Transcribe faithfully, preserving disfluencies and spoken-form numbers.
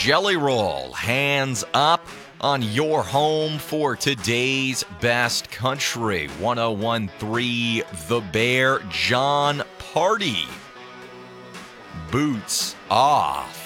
Jelly Roll, hands up on your home for today's best country. one oh one point three The Bear, Jon Pardi. Boots off.